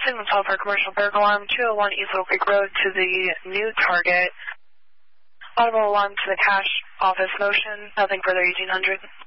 Signal 12 for commercial burglar alarm, 201 East Little Creek Road to the new target. Audible alarm to the cash office motion, nothing further 1800.